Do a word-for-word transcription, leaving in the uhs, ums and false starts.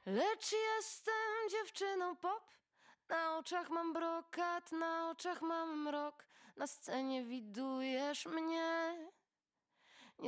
Lecz jestem dziewczyną pop. Na oczach mam brokat, na oczach mam mrok. Na scenie widujesz mnie